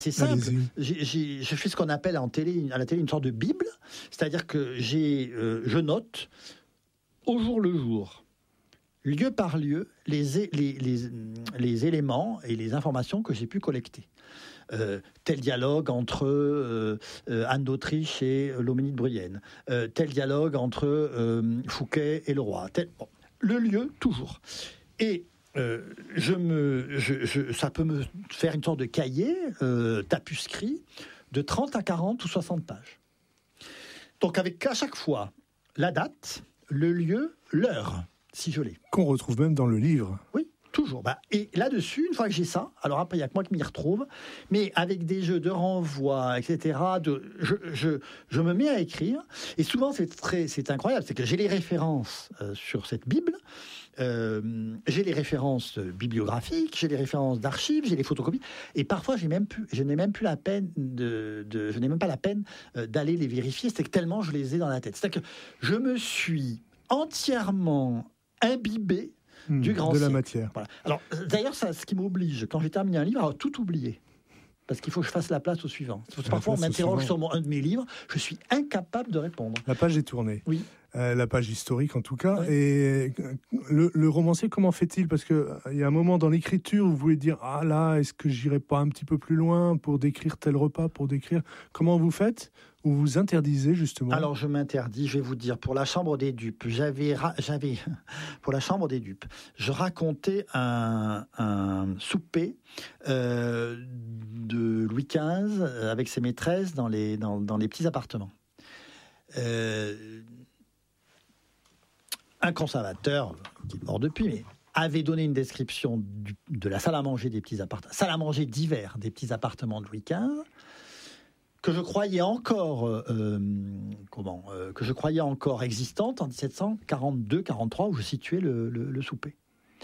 C'est simple. Allez-y. Je fais ce qu'on appelle à la télé une sorte de Bible, c'est-à-dire que je note au jour le jour, lieu par lieu, les éléments et les informations que j'ai pu collecter. Tel dialogue entre Anne d'Autriche et Loménie de Bruyenne, tel dialogue entre Fouquet et le roi, le lieu toujours. Et ça peut me faire une sorte de cahier tapuscrit de 30 à 40 ou 60 pages. Donc avec à chaque fois la date, le lieu, l'heure, si je l'ai. Qu'on retrouve même dans le livre. Oui. Toujours. Et là-dessus, une fois que j'ai ça, alors après, il n'y a que moi qui m'y retrouve, mais avec des jeux de renvoi, etc., je me mets à écrire. Et souvent, c'est incroyable, c'est que j'ai les références sur cette Bible, j'ai les références bibliographiques, j'ai les références d'archives, j'ai les photocopies, et parfois, je n'ai même plus la peine je n'ai même pas la peine d'aller les vérifier, c'est que tellement je les ai dans la tête. C'est-à-dire que je me suis entièrement imbibé du grand de la siècle. matière. Voilà. Alors, d'ailleurs, ce qui m'oblige, quand j'ai terminé un livre, à tout oublier. Parce qu'il faut que je fasse la place au suivant. Parfois, on m'interroge sur un de mes livres, je suis incapable de répondre. La page est tournée. Oui. La page historique, en tout cas. Oui. Et le romancier, comment fait-il ? Parce qu'il y a un moment dans l'écriture où vous voulez dire « Ah là, est-ce que j'irai pas un petit peu plus loin pour décrire tel repas, pour décrire... » Comment vous faites ? Ou vous interdisez, justement ? Alors, je m'interdis, je vais vous dire, pour la Chambre des Dupes, pour la Chambre des Dupes, je racontais un souper de Louis XV avec ses maîtresses dans les petits appartements. Un conservateur, qui est mort depuis, mais avait donné une description de la salle à manger des petits appartements, salle à manger d'hiver des petits appartements de Louis XV, que je croyais encore existante en 1742-43, où je situais le souper.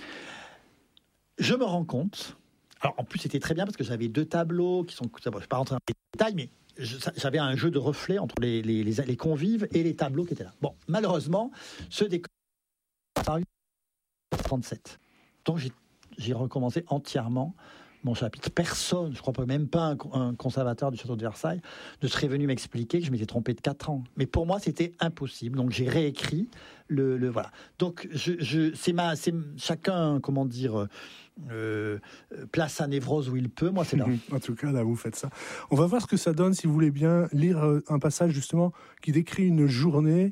Je me rends compte. Alors en plus c'était très bien parce que j'avais 2 tableaux qui sont. Je ne vais pas rentrer dans les détails, mais j'avais un jeu de reflets entre les convives et les tableaux qui étaient là. Bon, malheureusement, ce décor a apparu en 1937. Donc j'ai recommencé entièrement mon chapitre. Personne, je crois pas, même pas un conservateur du château de Versailles, ne serait venu m'expliquer que je m'étais trompé de 4 ans. Mais pour moi, c'était impossible. Donc j'ai réécrit le voilà. Donc c'est chacun, comment dire, place sa névrose où il peut. Moi, c'est là. En tout cas, là, vous faites ça. On va voir ce que ça donne si vous voulez bien lire un passage justement qui décrit une journée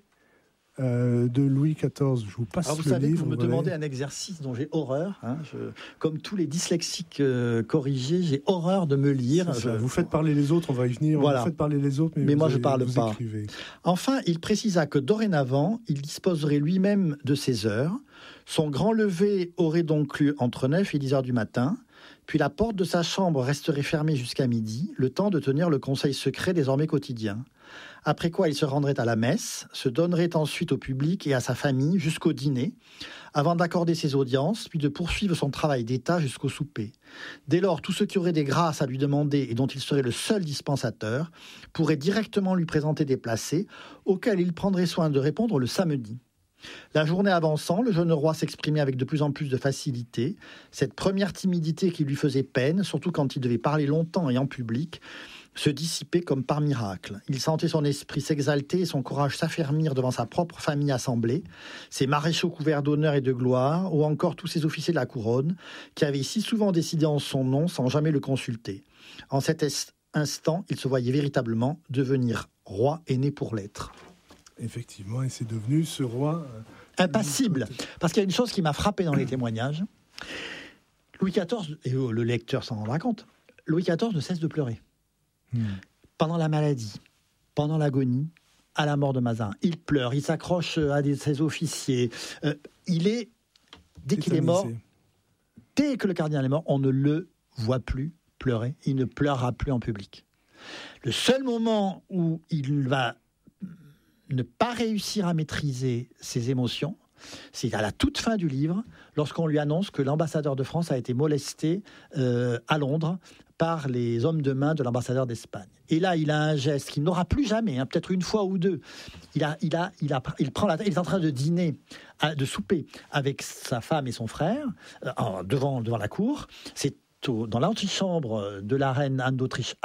de Louis XIV. Je vous passe Alors, vous le savez livre. Que vous me demandez un exercice dont j'ai horreur. Comme tous les dyslexiques corrigés, j'ai horreur de me lire. Vous faites parler les autres, on va y venir. Voilà. Vous faites parler les autres, mais moi je parle pas. Écrivez. Enfin, il précisa que dorénavant, il disposerait lui-même de ses heures. Son grand lever aurait donc lieu entre 9 et 10 heures du matin. Puis la porte de sa chambre resterait fermée jusqu'à midi, le temps de tenir le conseil secret désormais quotidien. Après quoi, il se rendrait à la messe, se donnerait ensuite au public et à sa famille jusqu'au dîner, avant d'accorder ses audiences, puis de poursuivre son travail d'État jusqu'au souper. Dès lors, tous ceux qui auraient des grâces à lui demander et dont il serait le seul dispensateur pourraient directement lui présenter des placets, auxquels il prendrait soin de répondre le samedi. La journée avançant, le jeune roi s'exprimait avec de plus en plus de facilité. Cette première timidité qui lui faisait peine, surtout quand il devait parler longtemps et en public, se dissipait comme par miracle. Il sentait son esprit s'exalter et son courage s'affermir devant sa propre famille assemblée, ses maréchaux couverts d'honneur et de gloire, ou encore tous ces officiers de la couronne, qui avaient si souvent décidé en son nom sans jamais le consulter. En cet instant, il se voyait véritablement devenir roi et né pour l'être. Effectivement, et c'est devenu ce roi... impassible. Parce qu'il y a une chose qui m'a frappé dans les témoignages. Louis XIV, et le lecteur s'en rendra compte, Louis XIV ne cesse de pleurer. Pendant la maladie, pendant l'agonie, à la mort de Mazarin. Il pleure, il s'accroche à ses officiers. Dès qu'il est mort, dès que le cardinal est mort, on ne le voit plus pleurer. Il ne pleurera plus en public. Le seul moment où il va ne pas réussir à maîtriser ses émotions, c'est à la toute fin du livre, lorsqu'on lui annonce que l'ambassadeur de France a été molesté à Londres par les hommes de main de l'ambassadeur d'Espagne. Et là, il a un geste qu'il n'aura plus jamais, peut-être une fois ou deux. Il est en train de dîner, de souper avec sa femme et son frère devant la cour. C'est dans l'antichambre de la reine Anne d'Autriche